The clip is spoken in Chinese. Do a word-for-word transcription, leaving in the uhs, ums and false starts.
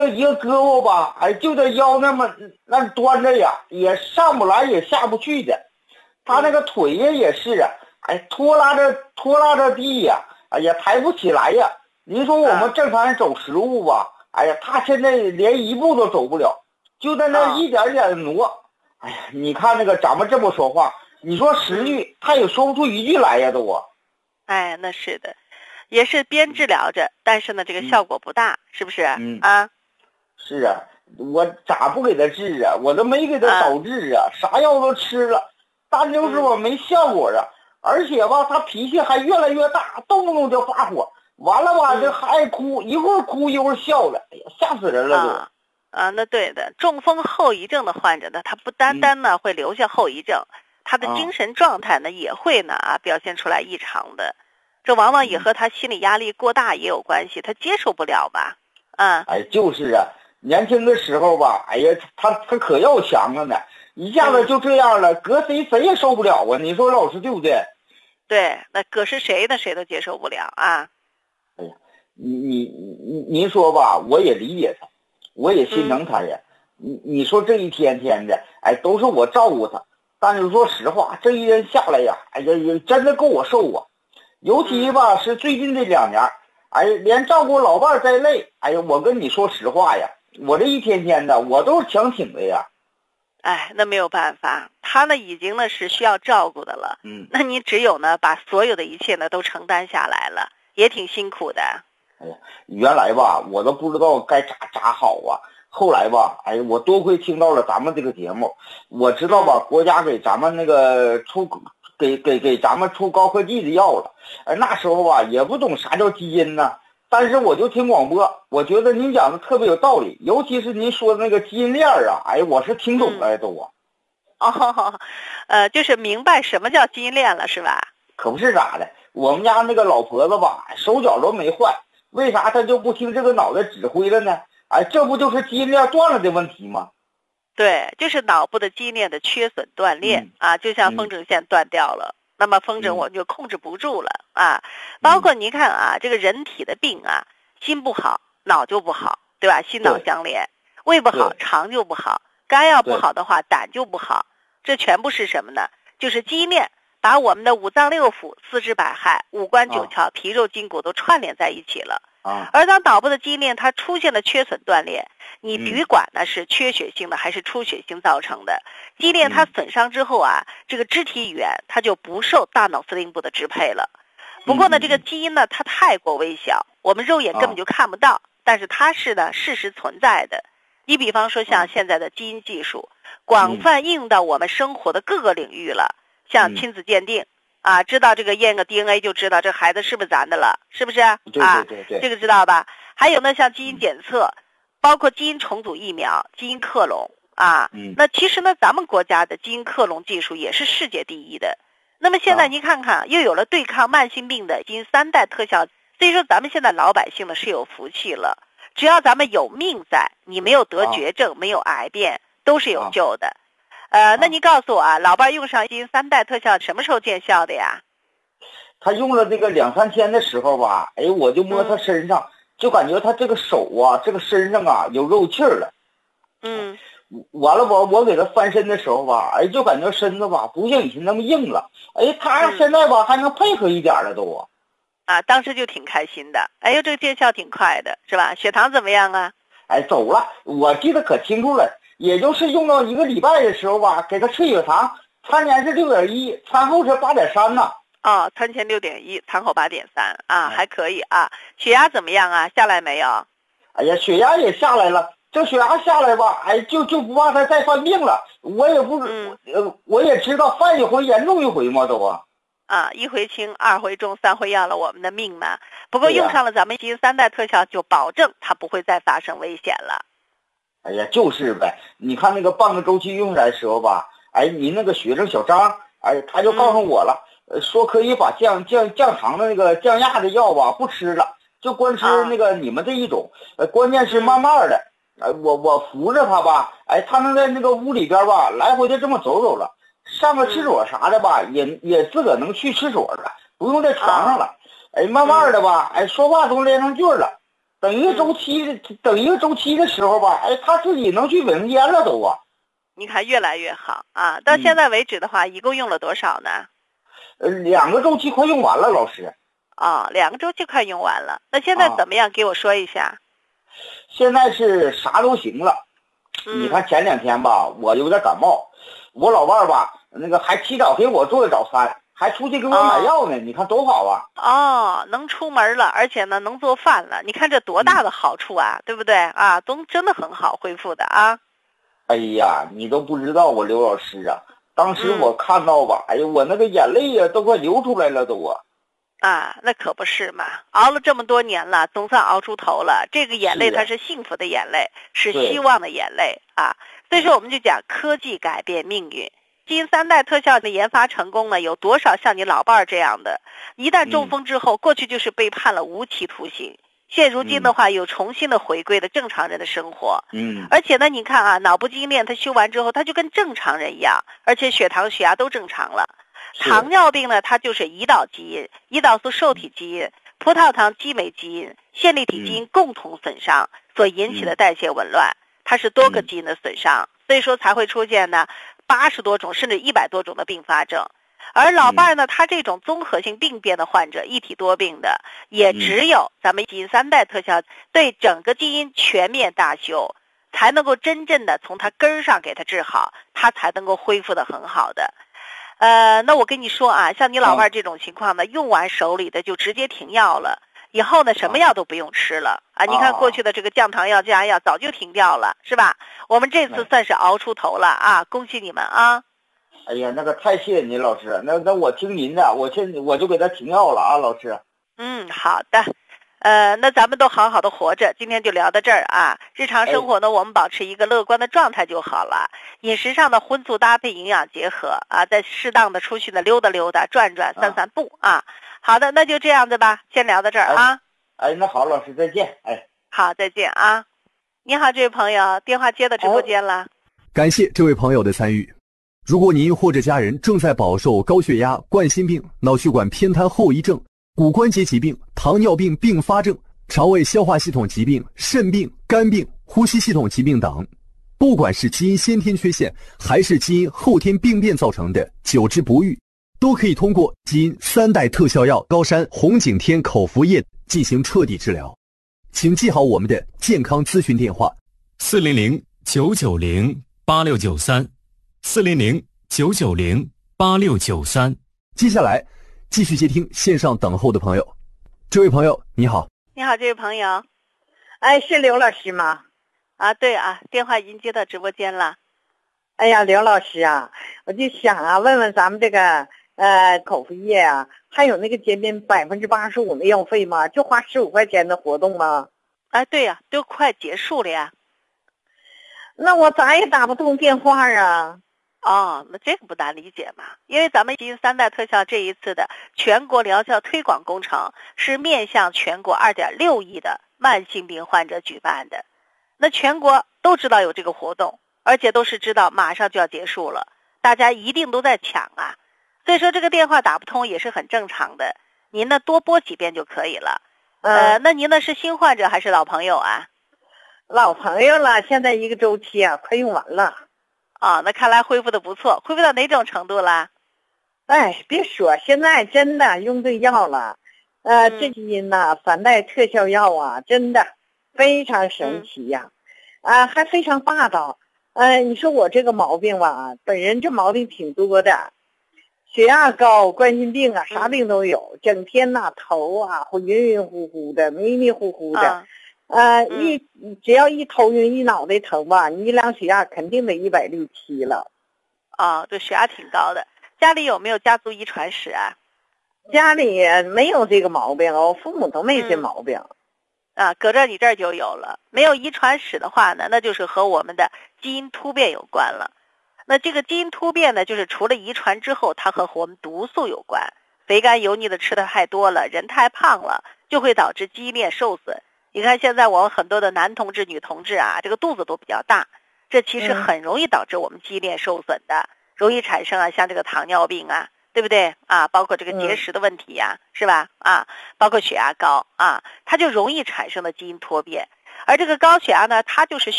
一个胳膊吧，哎，就这腰那么那端着呀，也上不来也下不去的。他那个腿呀也是啊，哎，拖拉着拖拉着地呀，哎呀，抬不起来呀。您说我们正常人走十步吧，哎呀，他现在连一步都走不了，就在那一点点的挪。哎呀，你看那个咱们这么说话，你说十句他也说不出一句来呀，都啊。 哎，那是的，也是边治疗着，但是呢，这个效果不大，是不是？ 嗯啊。 是啊，我咋不给他治啊？我都没给他少治啊，啥药都吃了，但就是我没效果啊。而且吧，他脾气还越来越大，动不动就发火。完了吧，这还爱哭，一会儿哭一会儿笑的，哎呀，吓死人了都。 啊啊，那对的，中风后遗症的患者呢，他不单单呢会留下后遗症，他的精神状态呢也会呢啊表现出来异常的，这往往也和他心理压力过大也有关系，他接受不了吧？啊， 哎，就是啊，年轻的时候吧，哎呀，他他可要强了呢，一下子就这样了，搁谁谁也受不了啊！你说老师对不对？ 对，那搁是谁呢，谁都接受不了啊。 哎呀，你你你您说吧，我也理解他，我也心疼他呀。你、嗯、你说这一天天的，哎，都是我照顾他，但是说实话，这一天下来呀，哎呀呀，真的够我受啊。尤其吧，是最近这两年，哎，连照顾老伴再累，哎呀，我跟你说实话呀，我这一天天的，我都是强挺的呀。 哎，那没有办法，他呢已经呢是需要照顾的了。 嗯， 那你只有呢把所有的一切呢都承担下来了，也挺辛苦的。 哎呀，原来吧，我都不知道该咋咋好啊。后来吧，哎呀，我多亏听到了咱们这个节目，我知道吧，国家给咱们那个出给给给咱们出高科技的药了。哎，那时候吧也不懂啥叫基因呢，但是我就听广播，我觉得您讲的特别有道理，尤其是您说的那个基因链啊，哎，我是听懂了都啊。 哦，呃，就是明白什么叫基因链了，是吧？ 可不是咋的，我们家那个老婆子吧，手脚都没坏，为啥她就不听这个脑袋指挥了呢？哎，这不就是基因链断了的问题吗？ 对，就是脑部的基因链的缺损断裂、 嗯、 啊，就像风筝线断掉了，嗯、那么风筝我们就控制不住了、嗯、啊。包括你看啊，这个人体的病啊，心不好，脑就不好，对吧？心脑相连，胃不好，肠就不好，肝要不好的话，胆就不好。这全部是什么呢？就是基因链把我们的五脏六腑、四肢百骸、五官九窍、啊、皮肉筋骨都串联在一起了。 啊， 而当脑部的基因链它出现了缺损断裂，你别管呢是缺血性的还是出血性造成的，基因链它损伤之后啊，这个肢体语言它就不受大脑司令部的支配了。不过呢，这个基因呢它太过微小，我们肉眼根本就看不到，但是它是呢事实存在的。你比方说像现在的基因技术，广泛应用到我们生活的各个领域了，像亲子鉴定。啊，知道这个验个 D N A 就知道这孩子是不是咱的了，是不是？ 对对对对， 这个知道吧？还有呢，像基因检测，包括基因重组疫苗、基因克隆啊。 嗯。 那其实呢，咱们国家的基因克隆技术也是世界第一的。那么现在您看看，啊、又有了对抗慢性病的基因三代特效，所以说咱们现在老百姓呢是有福气了。只要咱们有命在，你没有得绝症，啊、没有癌变，都是有救的。啊呃，那你告诉我啊，老伴用上基因三代特效什么时候见效的呀？ 他用了这个两三天的时候吧，哎，我就摸他身上，嗯、就感觉他这个手啊，这个身上啊有肉气儿了。 嗯。 完了我我给他翻身的时候吧，哎，就感觉身子吧不像以前那么硬了。哎，他现在吧、嗯、还能配合一点了都啊。 啊，当时就挺开心的。哎呦，这个见效挺快的，是吧？血糖怎么样啊？ 哎，走了，我记得可清楚了。也就是用到一个礼拜的时候吧，给他测血糖，餐前是六点一，餐后是八点三呢。 哦，餐前六点一，餐后八点三啊，还可以啊。血压怎么样啊？下来没有？ 哎呀，血压也下来了。这血压下来吧，哎，就就不怕他再犯病了。我也不，嗯、呃，我也知道犯一回严重一回嘛，都啊。 啊，一回轻，二回重，三回要了我们的命嘛。不过用上了咱们基因三代特效，就保证它不会再发生危险了。 哎呀，就是呗。你看那个半个周期用来的时候吧，哎，您那个学生小张，哎，他就告诉我了，嗯、说可以把降降降糖的那个降压的药吧不吃了，就光吃那个你们这一种。呃，关键是慢慢的，哎、呃，我我扶着他吧，哎，他能在那个屋里边吧来回的这么走走了，上个厕所啥的吧，也也自个能去厕所了，不用在床上了。哎，慢慢的吧，哎，说话都连上句了。 等一个周期，等一个周期的时候吧，哎，他自己能去卫生间了都啊。 你看越来越好啊！到现在为止的话，嗯、一共用了多少呢？ 呃，两个周期快用完了，老师。 啊、哦，两个周期快用完了。那现在怎么样？啊、给我说一下。 现在是啥都行了。嗯、你看前两天吧，我有点感冒，我老伴儿吧，那个还起早给我做的早餐，还出去给我买药呢。哦、你看多好啊！ 哦，能出门了，而且呢能做饭了。你看这多大的好处啊，嗯、对不对啊？都真的很好恢复的啊。 哎呀，你都不知道我刘老师啊，当时我看到吧，嗯、哎呀，我那个眼泪呀都快流出来了都啊。 啊，那可不是嘛！熬了这么多年了，总算熬出头了。这个眼泪它是幸福的眼泪，是希望的眼泪啊！所以说，我们就讲科技改变命运。基因三代特效的研发成功呢，有多少像你老伴儿这样的，一旦中风之后，嗯、过去就是被判了无期徒刑，现如今的话，又重新的回归了正常人的生活。嗯，而且呢，你看啊，脑部基因链它修完之后，它就跟正常人一样，而且血糖、血压都正常了。糖尿病呢，它就是胰岛基因、胰岛素受体基因、葡萄糖激酶基因、线粒体基因共同损伤所引起的代谢紊乱，它是多个基因的损伤，所以说才会出现呢八十多种甚至一百多种的并发症。而老伴呢，他这种综合性病变的患者，一体多病的，也只有咱们基因三代特效对整个基因全面大修，才能够真正的从他根儿上给他治好，他才能够恢复的很好的。呃，那我跟你说啊，像你老伴这种情况呢，用完手里的就直接停药了，以后呢什么药都不用吃了啊！你看过去的这个降糖药、降压药早就停掉了，是吧？我们这次算是熬出头了啊！恭喜你们啊！ 哎呀，那个太谢谢您老师，那那我听您的，我现我就给他停药了啊，老师。 嗯，好的。呃，那咱们都好好的活着，今天就聊到这儿啊。日常生活呢，哎、我们保持一个乐观的状态就好了。饮食上的荤素搭配，营养结合啊，再适当的出去呢溜达溜达、转转、散散步啊。啊好的，那就这样子吧，先聊到这儿啊。 哎，哎那好，老师再见。哎， 好，再见啊。你好，这位朋友，电话接到直播间了。哎、 感谢这位朋友的参与。如果您或者家人正在饱受高血压、冠心病、脑血管偏瘫后遗症、骨关节疾病、糖尿病并发症、肠胃消化系统疾病、肾病、肝病、呼吸系统疾病等，不管是基因先天缺陷还是基因后天病变造成的久治不愈，都可以通过基因三代特效药高山红景天口服液进行彻底治疗。请记好我们的健康咨询电话： 四零零九九零八六九三，四零零九九零八六九三。 接下来继续接听线上等候的朋友。这位朋友你好。 你好，这位朋友。 哎，是刘老师吗？ 啊，对啊，电话已经接到直播间了。 哎呀，刘老师啊，我就想啊，问问咱们这个呃口服液啊，还有那个减免百分之八十五的药费吗？就花十五块钱的活动吗？ 哎，对呀、啊，都快结束了呀。 那我咋也打不通电话啊？ 哦，那这个不难理解嘛，因为咱们基因三代特效这一次的全国疗效推广工程是面向全国 二点六亿的慢性病患者举办的，那全国都知道有这个活动，而且都是知道马上就要结束了，大家一定都在抢啊，所以说这个电话打不通也是很正常的，您呢多拨几遍就可以了。嗯、呃，那您呢是新患者还是老朋友啊？ 老朋友了，现在一个周期啊快用完了。 啊、哦，那看来恢复的不错，恢复到哪种程度了？ 哎，别说，现在真的用对药了，呃， 嗯、 这基因呐、啊，三代特效药啊，真的非常神奇呀、啊，啊、嗯呃，还非常霸道。呃，你说我这个毛病吧，本人这毛病挺多的，血压高、冠心病啊，啥病都有，嗯、整天呐、啊、头啊会晕晕乎乎的、迷迷糊糊的。嗯呃， 嗯、 一只要一头晕一脑袋疼吧，你一量血压肯定得一百六七了。 啊、哦，对，血压挺高的。家里有没有家族遗传史啊？ 家里没有这个毛病，我父母都没这毛病。 嗯、啊，搁这你这儿就有了。没有遗传史的话呢，那就是和我们的基因突变有关了。那这个基因突变呢，就是除了遗传之后，它和我们毒素有关。肥甘油腻的吃的太多了，人太胖了，就会导致基因链受损。你看现在我们很多的男同志女同志啊，这个肚子都比较大，这其实很容易导致我们基因链受损的、嗯、容易产生啊像这个糖尿病啊对不对啊？包括这个结石的问题呀、嗯、是吧？啊，包括血压高啊，它就容易产生的基因突变。而这个高血压呢，它就是